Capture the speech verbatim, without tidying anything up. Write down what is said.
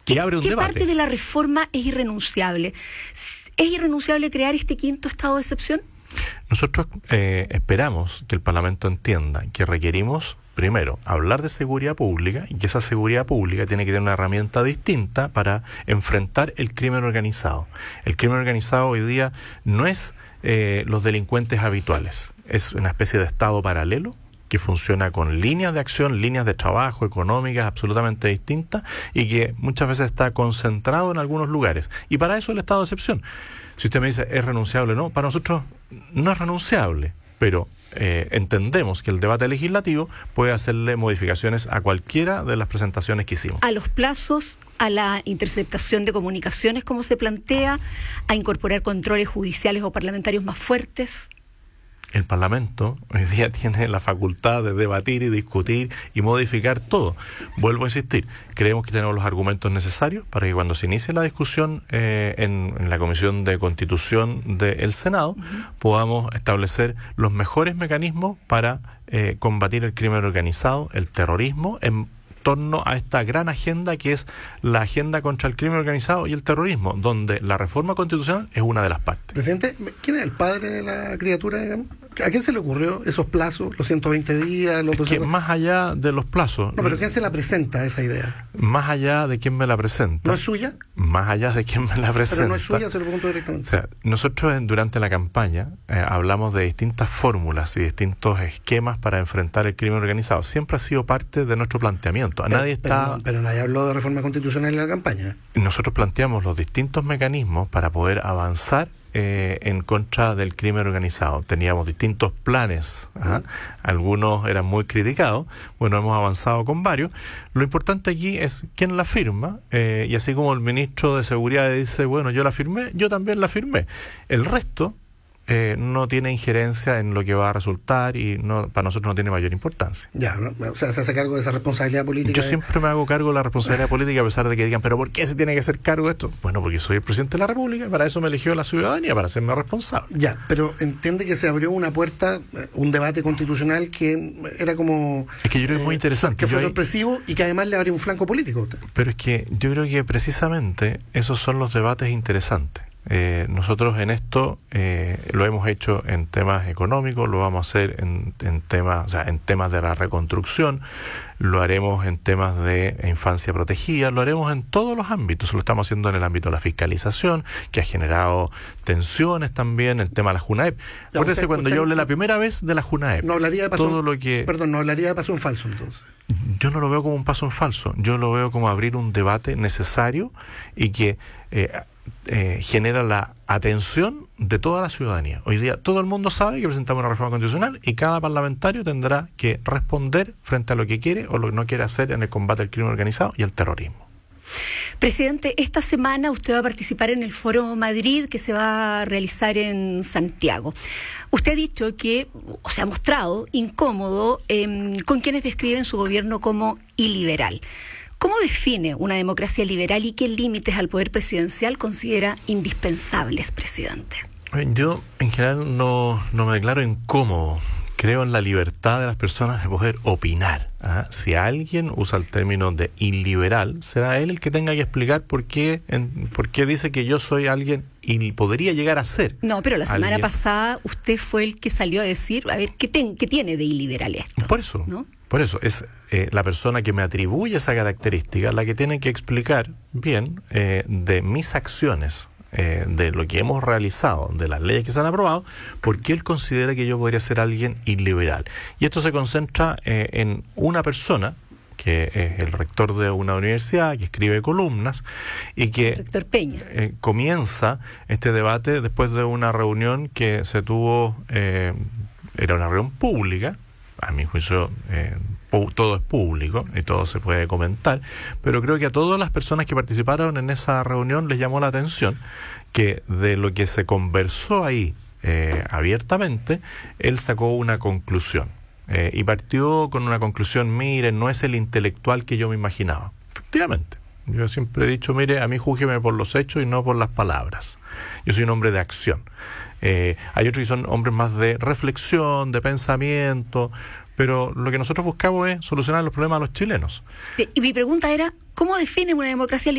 y abre un ¿Qué debate. parte de la reforma es irrenunciable? ¿Es irrenunciable crear este quinto estado de excepción? Nosotros eh, esperamos que el Parlamento entienda que requerimos, primero, hablar de seguridad pública y que esa seguridad pública tiene que tener una herramienta distinta para enfrentar el crimen organizado. El crimen organizado hoy día no es eh, los delincuentes habituales, es una especie de estado paralelo que funciona con líneas de acción, líneas de trabajo económicas absolutamente distintas y que muchas veces está concentrado en algunos lugares. Y para eso el estado de excepción. Si usted me dice, ¿es renunciable o no? Para nosotros no es renunciable, pero eh, entendemos que el debate legislativo puede hacerle modificaciones a cualquiera de las presentaciones que hicimos. A los plazos, a la interceptación de comunicaciones, como se plantea, a incorporar controles judiciales o parlamentarios más fuertes. El Parlamento hoy día tiene la facultad de debatir y discutir y modificar todo. Vuelvo a insistir, creemos que tenemos los argumentos necesarios para que cuando se inicie la discusión eh, en, en la Comisión de Constitución del Senado, uh-huh, podamos establecer los mejores mecanismos para eh, combatir el crimen organizado, el terrorismo, en torno a esta gran agenda que es la agenda contra el crimen organizado y el terrorismo, donde la reforma constitucional es una de las partes. Presidente, ¿quién es el padre de la criatura, digamos? ¿A quién se le ocurrió esos plazos, los ciento veinte días? Los es que más allá de los plazos... No, pero ¿quién se la presenta esa idea? Más allá de quién me la presenta... ¿No es suya? Más allá de quién me la presenta... Pero no es suya, se lo pregunto directamente. O sea, nosotros en, durante la campaña eh, hablamos de distintas fórmulas y distintos esquemas para enfrentar el crimen organizado. Siempre ha sido parte de nuestro planteamiento. Pero, nadie está... Pero, no, pero nadie habló de reforma constitucional en la campaña. Nosotros planteamos los distintos mecanismos para poder avanzar Eh, en contra del crimen organizado. Teníamos distintos planes, ¿ah? Algunos eran muy criticados, bueno, hemos avanzado con varios. Lo importante aquí es quién la firma, eh, y así como el ministro de Seguridad dice, bueno, yo la firmé, yo también la firmé. El resto eh, no tiene injerencia en lo que va a resultar y no, para nosotros no tiene mayor importancia. Ya, ¿no? O sea, se hace cargo de esa responsabilidad política. Yo siempre me hago cargo de la responsabilidad política a pesar de que digan, pero ¿por qué se tiene que hacer cargo de esto? Bueno, porque soy el presidente de la República, para eso me eligió la ciudadanía, para hacerme responsable. Ya, pero entiende que se abrió una puerta, un debate constitucional que era como... Es que yo creo que es muy interesante. Que fue yo sorpresivo hay... y que además le abrió un flanco político a usted. Pero es que yo creo que precisamente esos son los debates interesantes. Eh, nosotros en esto eh, lo hemos hecho en temas económicos, lo vamos a hacer en, en temas, o sea, en temas de la reconstrucción, lo haremos en temas de infancia protegida, lo haremos en todos los ámbitos. Lo estamos haciendo en el ámbito de la fiscalización, que ha generado tensiones también, el tema de la JUNAEP. Acuérdese cuando usted, yo hablé la primera vez de la JUNAEP. No hablaría de paso, todo lo que... Perdón, no hablaría de paso en falso entonces. Yo no lo veo como un paso en falso, yo lo veo como abrir un debate necesario y que eh, eh, genera la atención de toda la ciudadanía. Hoy día todo el mundo sabe que presentamos una reforma constitucional y cada parlamentario tendrá que responder frente a lo que quiere o lo que no quiere hacer en el combate al crimen organizado y al terrorismo. Presidente, esta semana usted va a participar en el Foro Madrid que se va a realizar en Santiago. Usted ha dicho que, o se ha mostrado incómodo eh, con quienes describen su gobierno como iliberal. ¿Cómo define una democracia liberal y qué límites al poder presidencial considera indispensables, presidente? Yo, en general, no, no me declaro incómodo. Creo en la libertad de las personas de poder opinar. ¿Ah? Si alguien usa el término de iliberal, será él el que tenga que explicar por qué, en, por qué dice que yo soy alguien y podría llegar a ser. No, pero la semana alguien. pasada usted fue el que salió a decir, a ver, ¿qué, ten, qué tiene de iliberal esto? Por eso, ¿no? Por eso, es eh, la persona que me atribuye esa característica la que tiene que explicar bien eh, de mis acciones, Eh, de lo que hemos realizado, de las leyes que se han aprobado, porque él considera que yo podría ser alguien iliberal. Y esto se concentra eh, en una persona, que es el rector de una universidad, que escribe columnas, y que el rector Peña. Eh, comienza este debate después de una reunión que se tuvo, eh, era una reunión pública, a mi juicio eh, todo es público y todo se puede comentar, pero creo que a todas las personas que participaron en esa reunión les llamó la atención que de lo que se conversó ahí eh, abiertamente, él sacó una conclusión eh, y partió con una conclusión: mire, no es el intelectual que yo me imaginaba. Efectivamente, yo siempre he dicho, mire, a mí júzgueme por los hechos y no por las palabras. Yo soy un hombre de acción. Eh, hay otros que son hombres más de reflexión, de pensamiento, pero lo que nosotros buscamos es solucionar los problemas de los chilenos. Y mi pregunta era, ¿cómo define una democracia liberal?